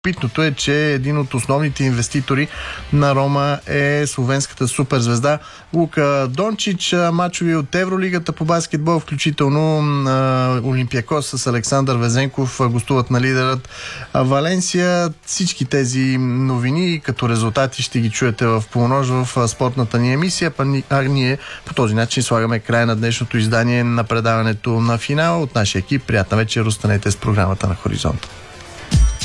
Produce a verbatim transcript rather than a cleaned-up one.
Питното е, че един от основните инвеститори на Рома е словенската суперзвезда Лука Дончич. Мачови от Евролигата по баскетбол, включително Олимпиакос с Александър Везенков гостуват на лидерът Валенсия. Всички тези новини като резултати ще ги чуете в полунощ в спортната ни емисия, а ние по този начин слагаме край на днешното издание на предаването на финала. От нашия екип приятна вечер, останете с програмата на Хоризонт.